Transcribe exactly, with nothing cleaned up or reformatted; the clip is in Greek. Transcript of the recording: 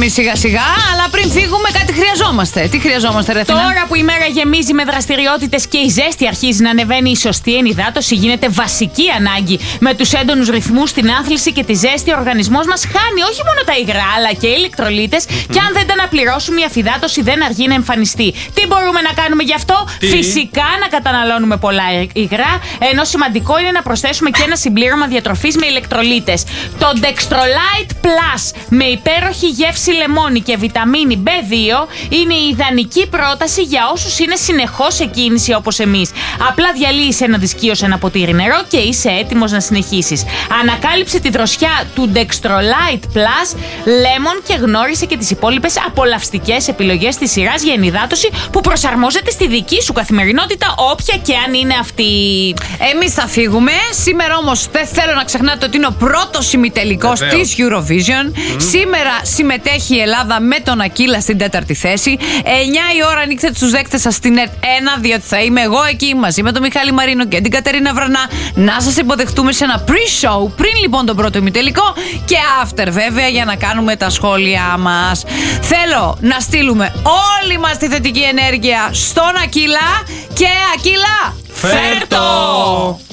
εμείς σιγά σιγά, αλλά πριν φύγουμε κάτι χρειαζόμαστε. Τι χρειαζόμαστε, ρε Αθηνά? Τώρα που η μέρα γεμίζει με δραστηριότητες και η ζέστη αρχίζει να ανεβαίνει, η σωστή ενυδάτωση γίνεται βασική ανάγκη. Με τους έντονους ρυθμούς, την άθληση και τη ζέστη, ο οργανισμός μας χάνει όχι μόνο τα υγρά, αλλά και ηλεκτρολίτες. Mm. Και αν δεν τα αναπληρώσουμε, η αφυδάτωση δεν αργεί να εμφανιστεί. Τι μπορούμε να κάνουμε γι' αυτό? Τι? Φυσικά να καταναλώνουμε πολλά υγρά, ενώ σημαντικό είναι να προσθέσουμε και ένα συμπλήρωμα διατροφής με ηλεκτρολίτες. Το Dextrolite Plus με υπέροχη γεύση λεμόνι και βιταμίνη μπι δύο είναι η ιδανική πρόταση για όσους είναι συνεχώς σε κίνηση όπως εμείς. Απλά διαλύεις ένα δισκείο σε ένα ποτήρι νερό και είσαι έτοιμος να συνεχίσεις. Ανακάλυψε τη δροσιά του Dextrolite Plus Lemon και γνώρισε και τις υπόλοιπες απολαυστικές επιλογές της σειράς για ενυδάτωση που προσαρμόζεται στη δική σου καθημερινότητα, όποια και αν είναι αυτή. Εμείς θα φύγουμε. Σήμερα όμως δεν θέλω να ξεχνάτε ότι είναι ο πρώτος ημιτελικός της Eurovision. Mm. Σήμερα συμμετέχει η Ελλάδα με τον Ακύλα στην τέταρτη θέση. εννιά η ώρα ανοίξτε τους δέκτες σας στην ΕΡΤ ένα, διότι θα είμαι εγώ εκεί μαζί με τον Μιχάλη Μαρίνο και την Κατερίνα Βρανά να σας υποδεχτούμε σε ένα pre-show πριν λοιπόν τον πρώτο ημιτελικό και after βέβαια για να κάνουμε τα σχόλια μας. Θέλω να στείλουμε όλη μας τη θετική ενέργεια στον Ακύλα και Ακύλα, φέρτο!